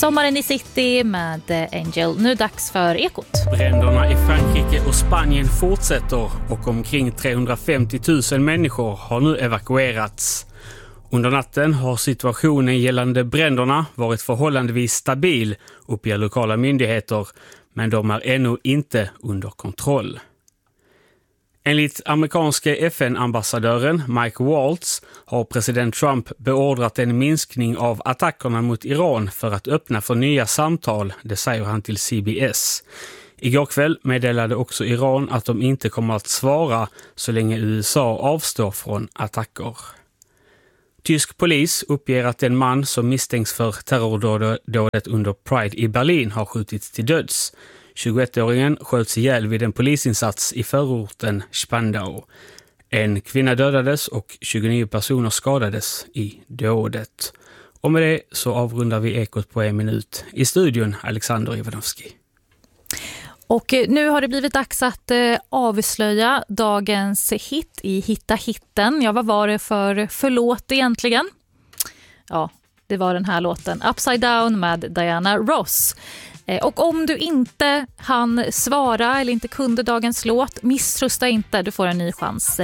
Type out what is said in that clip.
Sommaren i city med Angel. Nu dags för Ekot. Bränderna i Frankrike och Spanien fortsätter och omkring 350 000 människor har nu evakuerats. Under natten har situationen gällande bränderna varit förhållandevis stabil, uppger lokala myndigheter, men de är ännu inte under kontroll. Enligt amerikanske FN-ambassadören Mike Waltz har president Trump beordrat en minskning av attackerna mot Iran för att öppna för nya samtal, det säger han till CBS. Igår kväll meddelade också Iran att de inte kommer att svara så länge USA avstår från attacker. Tysk polis uppger att en man som misstänks för terrordådet under Pride i Berlin har skjutits till döds. 21-åringen sköts ihjäl vid en polisinsats i förorten Spandau. En kvinna dödades och 29 personer skadades i dådet. Och med det så avrundar vi Ekot på 1 minut. I studion Alexander Ivanovski. Och nu har det blivit dags att avslöja dagens hit i Hitta hitten. Ja, vad var det för förlåt egentligen? Ja, det var den här låten Upside Down med Diana Ross. Och om du inte hann svara eller inte kunde dagens låt, misströsta inte, du får en ny chans